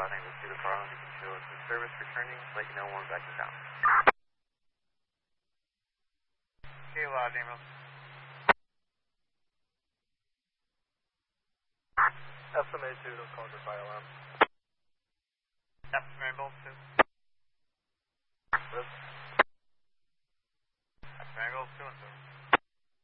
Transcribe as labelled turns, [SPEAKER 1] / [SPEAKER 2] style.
[SPEAKER 1] Loud Ambulance to the car, you can show us the service returning, let you know when we're back in town. Okay, Loud Ambulance.
[SPEAKER 2] SMA 2 to Conquer Fire Alarm.
[SPEAKER 1] SMA Ambulance 2.